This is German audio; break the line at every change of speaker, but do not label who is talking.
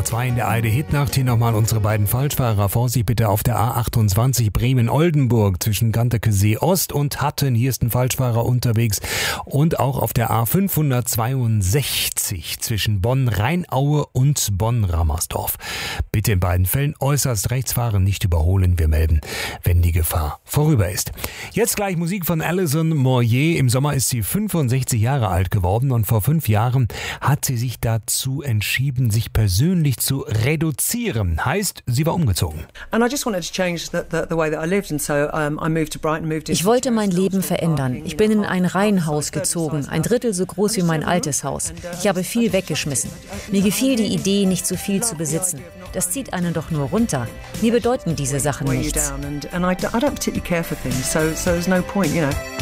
2 in der Eide-Hitnacht. Hier nochmal unsere beiden Falschfahrer. Vorsicht bitte auf der A28 Bremen-Oldenburg zwischen Ganterkesee Ost und Hatten. Hier ist ein Falschfahrer unterwegs. Und auch auf der A562 zwischen Bonn-Rheinaue und Bonn-Rammersdorf. Bitte in beiden Fällen äußerst rechts fahren, nicht überholen. Wir melden, wenn die Gefahr vorüber ist. Jetzt gleich Musik von Alison Moyet. Im Sommer ist sie 65 Jahre alt geworden und vor 5 Jahren hat sie sich dazu entschieden, sich persönlich zu reduzieren. Heißt, sie war umgezogen.
Ich wollte mein Leben verändern. Ich bin in ein Reihenhaus gezogen, ein Drittel so groß wie mein altes Haus. Ich habe viel weggeschmissen. Mir gefiel die Idee, nicht so viel zu besitzen. Das zieht einen doch nur runter. Mir bedeuten diese Sachen nichts.
And I don't particularly care for things, so there's no point,